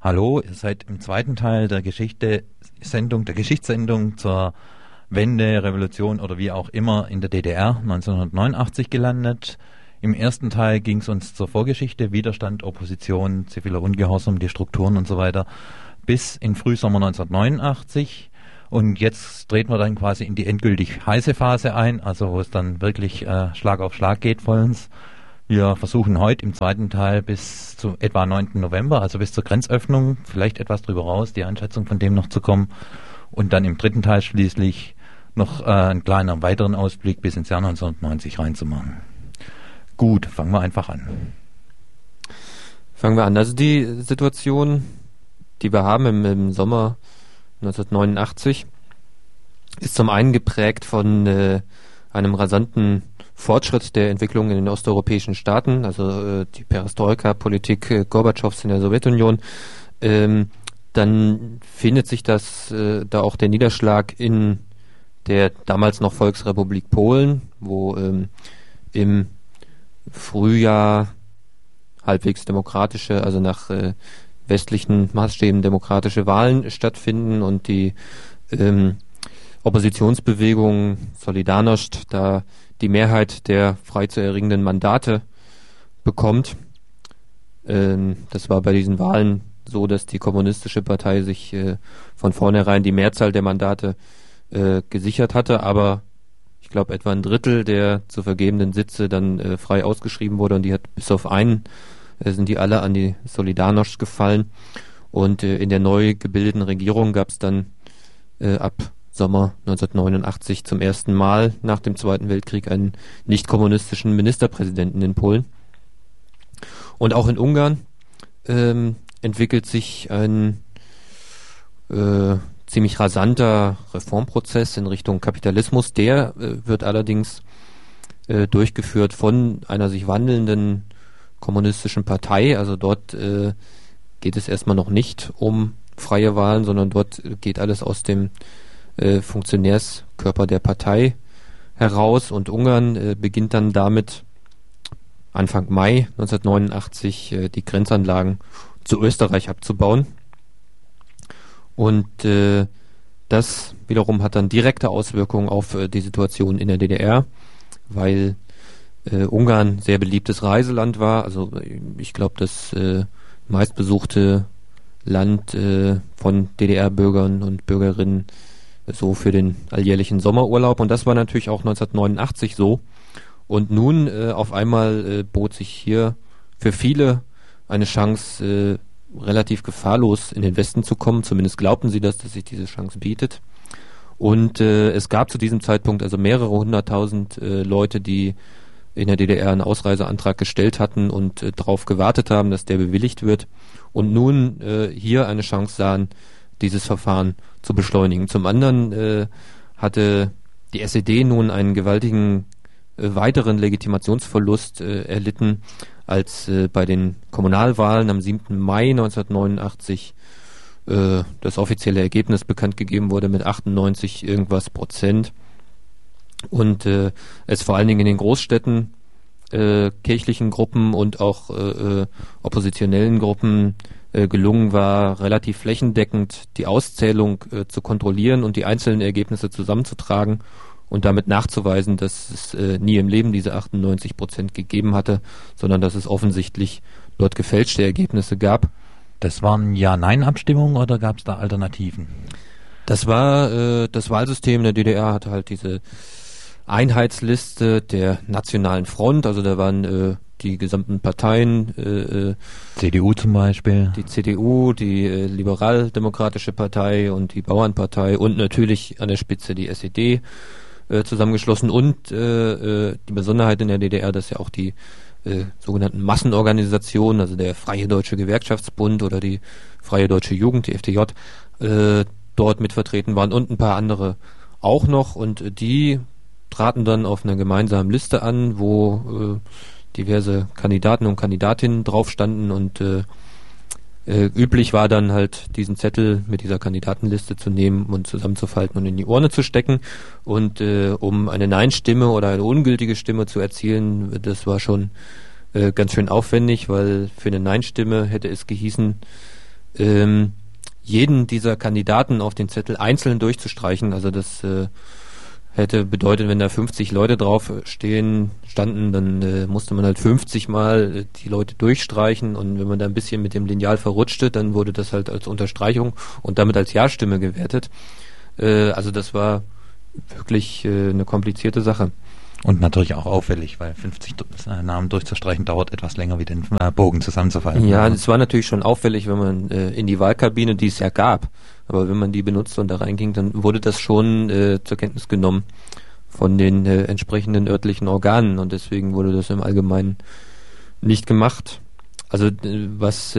Hallo, ihr seid im zweiten Teil der Geschichtssendung zur Wende, Revolution oder wie auch immer in der DDR 1989 gelandet. Im ersten Teil ging es uns zur Vorgeschichte, Widerstand, Opposition, ziviler Ungehorsam, die Strukturen und so weiter, bis in Frühsommer 1989. Und jetzt treten wir dann quasi in die endgültig heiße Phase ein, also wo es dann wirklich Schlag auf Schlag geht vollends. Wir versuchen heute im zweiten Teil bis zu etwa 9. November, also bis zur Grenzöffnung, vielleicht etwas drüber raus, die Einschätzung von dem noch zu kommen. Und dann im dritten Teil schließlich noch einen kleinen weiteren Ausblick bis ins Jahr 1990 reinzumachen. Gut, fangen wir einfach an. Fangen wir an. Also die Situation, die wir haben im Sommer 1989, ist zum einen geprägt von einem rasanten Fortschritt der Entwicklung in den osteuropäischen Staaten, also die Perestroika-Politik Gorbatschows in der Sowjetunion. Dann findet sich das da auch der Niederschlag in der damals noch Volksrepublik Polen, wo im Frühjahr halbwegs demokratische, also nach westlichen Maßstäben demokratische Wahlen stattfinden und die Oppositionsbewegung Solidarność da die Mehrheit der frei zu erringenden Mandate bekommt. Das war bei diesen Wahlen so, dass die kommunistische Partei sich von vornherein die Mehrzahl der Mandate gesichert hatte, aber ich glaube etwa ein Drittel der zu vergebenden Sitze dann frei ausgeschrieben wurde und die hat bis auf einen sind die alle an die Solidarność gefallen und in der neu gebildeten Regierung gab es dann ab Sommer 1989 zum ersten Mal nach dem Zweiten Weltkrieg einen nicht-kommunistischen Ministerpräsidenten in Polen. Und auch in Ungarn entwickelt sich ein ziemlich rasanter Reformprozess in Richtung Kapitalismus. Der wird allerdings durchgeführt von einer sich wandelnden kommunistischen Partei. Also dort geht es erstmal noch nicht um freie Wahlen, sondern dort geht alles aus dem Funktionärskörper der Partei heraus und Ungarn beginnt dann damit Anfang Mai 1989 die Grenzanlagen zu Österreich abzubauen und das wiederum hat dann direkte Auswirkungen auf die Situation in der DDR, weil Ungarn sehr beliebtes Reiseland war, also ich glaube das meistbesuchte Land von DDR-Bürgern und Bürgerinnen so für den alljährlichen Sommerurlaub und das war natürlich auch 1989 so und nun auf einmal bot sich hier für viele eine Chance relativ gefahrlos in den Westen zu kommen, zumindest glaubten sie das, dass sich diese Chance bietet und es gab zu diesem Zeitpunkt also mehrere 100.000 Leute, die in der DDR einen Ausreiseantrag gestellt hatten und darauf gewartet haben, dass der bewilligt wird und nun hier eine Chance sahen, dieses Verfahren zu beschleunigen. Zum anderen hatte die SED nun einen gewaltigen weiteren Legitimationsverlust erlitten, als bei den Kommunalwahlen am 7. Mai 1989 das offizielle Ergebnis bekannt gegeben wurde mit 98 irgendwas Prozent und es vor allen Dingen in den Großstädten kirchlichen Gruppen und auch oppositionellen Gruppen gelungen war, relativ flächendeckend die Auszählung zu kontrollieren und die einzelnen Ergebnisse zusammenzutragen und damit nachzuweisen, dass es nie im Leben diese 98% gegeben hatte, sondern dass es offensichtlich dort gefälschte Ergebnisse gab. Das waren Ja-Nein-Abstimmungen oder gab es da Alternativen? Das war das Wahlsystem der DDR hatte halt diese Einheitsliste der Nationalen Front, also da waren die gesamten Parteien, CDU zum Beispiel. Die CDU, die Liberaldemokratische Partei und die Bauernpartei und natürlich an der Spitze die SED zusammengeschlossen und die Besonderheit in der DDR, dass ja auch die sogenannten Massenorganisationen, also der Freie Deutsche Gewerkschaftsbund oder die Freie Deutsche Jugend, die FDJ, dort mit vertreten waren und ein paar andere auch noch und die traten dann auf einer gemeinsamen Liste an, wo diverse Kandidaten und Kandidatinnen drauf standen und üblich war dann halt diesen Zettel mit dieser Kandidatenliste zu nehmen und zusammenzufalten und in die Urne zu stecken und um eine Nein-Stimme oder eine ungültige Stimme zu erzielen, das war schon ganz schön aufwendig, weil für eine Nein-Stimme hätte es gehießen, jeden dieser Kandidaten auf den Zettel einzeln durchzustreichen. Also das hätte bedeutet, wenn da 50 Leute drauf standen, dann musste man halt 50 Mal die Leute durchstreichen, und wenn man da ein bisschen mit dem Lineal verrutschte, dann wurde das halt als Unterstreichung und damit als Ja-Stimme gewertet. Also das war wirklich eine komplizierte Sache. Und natürlich auch auffällig, weil 50 Namen durchzustreichen dauert etwas länger, wie den Bogen zusammenzufalten. Ja, es war natürlich schon auffällig, wenn man in die Wahlkabine, die es ja gab, aber wenn man die benutzte und da reinging, dann wurde das schon zur Kenntnis genommen von den entsprechenden örtlichen Organen, und deswegen wurde das im Allgemeinen nicht gemacht. Also was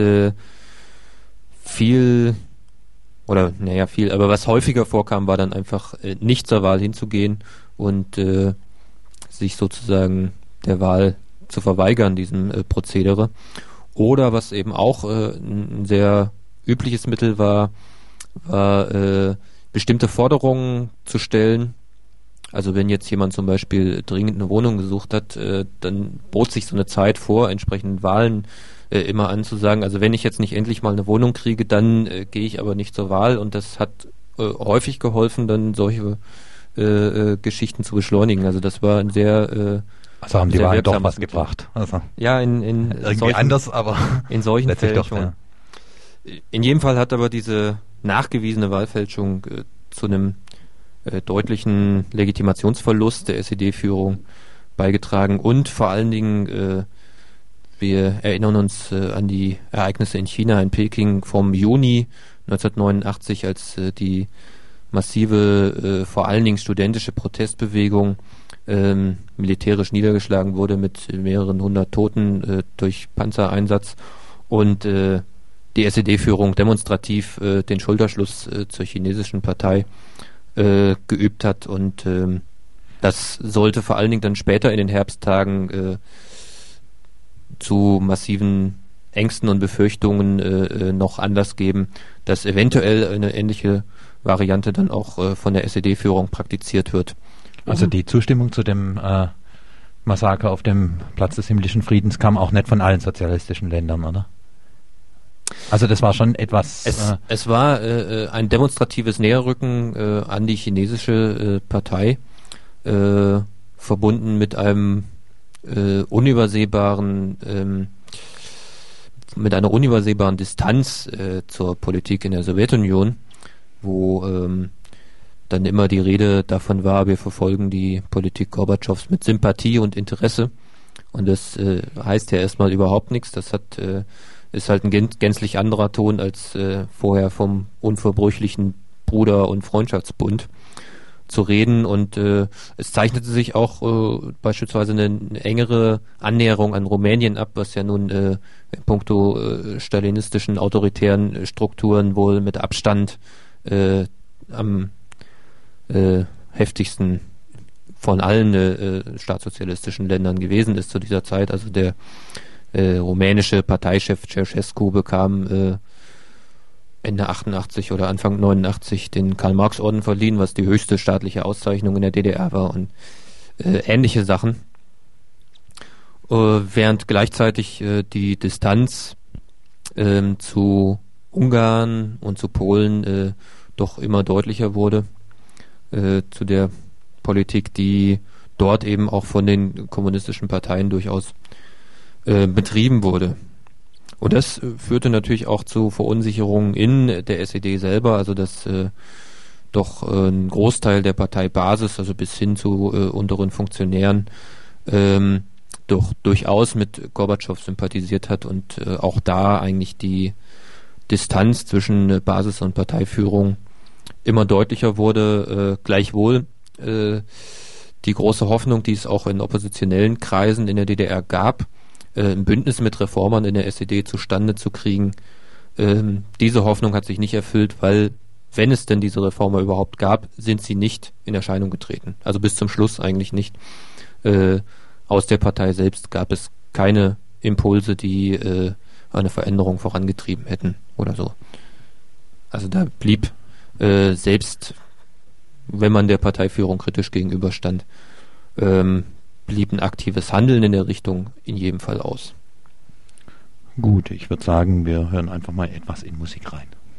was häufiger vorkam, war dann einfach nicht zur Wahl hinzugehen und sich sozusagen der Wahl zu verweigern, diesem Prozedere. Oder was eben auch ein sehr übliches Mittel war bestimmte Forderungen zu stellen. Also wenn jetzt jemand zum Beispiel dringend eine Wohnung gesucht hat, dann bot sich so eine Zeit vor, entsprechenden Wahlen immer anzusagen, also wenn ich jetzt nicht endlich mal eine Wohnung kriege, dann gehe ich aber nicht zur Wahl, und das hat häufig geholfen, dann solche Geschichten zu beschleunigen. Also das war ein sehr also haben die Wahlen doch was gebracht. Also ja, in irgendwie solchen, anders, aber in solchen Fällen doch, schon. Ja. In jedem Fall hat aber diese nachgewiesene Wahlfälschung zu einem deutlichen Legitimationsverlust der SED-Führung beigetragen, und vor allen Dingen wir erinnern uns an die Ereignisse in China, in Peking vom Juni 1989, als die massive, vor allen Dingen studentische Protestbewegung militärisch niedergeschlagen wurde mit mehreren hundert Toten durch Panzereinsatz, und die SED-Führung demonstrativ den Schulterschluss zur chinesischen Partei geübt hat, und das sollte vor allen Dingen dann später in den Herbsttagen zu massiven Ängsten und Befürchtungen noch Anlass geben, dass eventuell eine ähnliche Variante dann auch von der SED-Führung praktiziert wird. Also die Zustimmung zu dem Massaker auf dem Platz des himmlischen Friedens kam auch nicht von allen sozialistischen Ländern, oder? Also das war schon etwas... Es war ein demonstratives Näherrücken an die chinesische Partei, verbunden mit einem mit einer unübersehbaren Distanz zur Politik in der Sowjetunion, wo dann immer die Rede davon war, wir verfolgen die Politik Gorbatschows mit Sympathie und Interesse, und das heißt ja erstmal überhaupt nichts. Das ist halt ein gänzlich anderer Ton als vorher vom unverbrüchlichen Bruder- und Freundschaftsbund zu reden, und es zeichnete sich auch beispielsweise eine engere Annäherung an Rumänien ab, was ja nun in puncto stalinistischen autoritären Strukturen wohl mit Abstand am heftigsten von allen staatssozialistischen Ländern gewesen ist zu dieser Zeit. Also der rumänische Parteichef Ceausescu bekam Ende 88 oder Anfang 89 den Karl-Marx-Orden verliehen, was die höchste staatliche Auszeichnung in der DDR war, und ähnliche Sachen. Während gleichzeitig die Distanz zu Ungarn und zu Polen doch immer deutlicher wurde, zu der Politik, die dort eben auch von den kommunistischen Parteien durchaus betrieben wurde. Und das führte natürlich auch zu Verunsicherungen in der SED selber, also dass doch ein Großteil der Parteibasis, also bis hin zu unteren Funktionären, durchaus mit Gorbatschow sympathisiert hat, und auch da eigentlich die Distanz zwischen Basis und Parteiführung immer deutlicher wurde. Gleichwohl die große Hoffnung, die es auch in oppositionellen Kreisen in der DDR gab, ein Bündnis mit Reformern in der SED zustande zu kriegen. Diese Hoffnung hat sich nicht erfüllt, weil, wenn es denn diese Reformer überhaupt gab, sind sie nicht in Erscheinung getreten. Also bis zum Schluss eigentlich nicht. Aus der Partei selbst gab es keine Impulse, die eine Veränderung vorangetrieben hätten oder so. Also da blieb selbst, wenn man der Parteiführung kritisch gegenüberstand, blieb ein aktives Handeln in der Richtung in jedem Fall aus. Gut, ich würde sagen, wir hören einfach mal etwas in Musik rein.